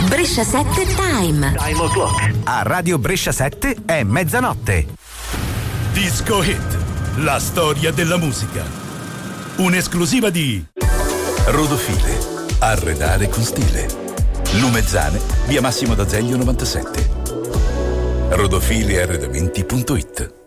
Brescia 7 Time. Time o'clock. A Radio Brescia 7 è mezzanotte. Disco Hit, la storia della musica. Un'esclusiva di Rodofile, arredare con stile. Lumezzane, via Massimo d'Azeglio 97. Rodofiliarredamenti.it.